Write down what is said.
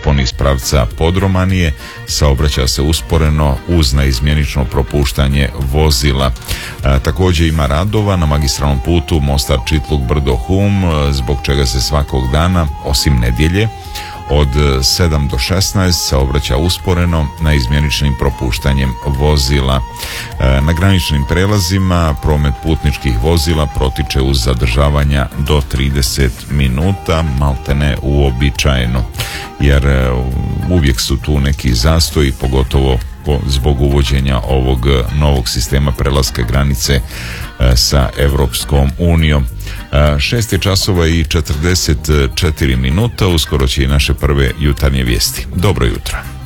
uspon iz pravca Podromanije saobraća se usporeno uz neizmjenično propuštanje vozila. Također ima radova na magistralnom putu Mostar Čitluk Brdo Hum, zbog čega se svakog dana, osim nedjelje, od 7 do 16 saobraća usporeno neizmjeničnim propuštanjem vozila. Na graničnim prelazima promet putničkih vozila protiče uz zadržavanja do 30 minuta, maltene uobičajeno, jer uvijek su tu neki zastoji, pogotovo zbog uvođenja ovog novog sistema prelaska granice sa Europskom unijom. 6 je časova i 44 minuta, uskoro će i naše prve jutarnje vijesti. Dobro jutro.